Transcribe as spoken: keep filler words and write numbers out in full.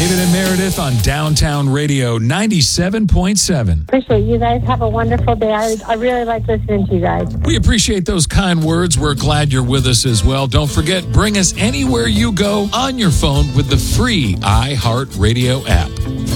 David and Meredith on Downtown Radio ninety-seven point seven. Appreciate you guys. Have a wonderful day. I, I really like listening to you guys. We appreciate those kind words. We're glad you're with us as well. Don't forget, bring us anywhere you go on your phone with the free iHeartRadio app.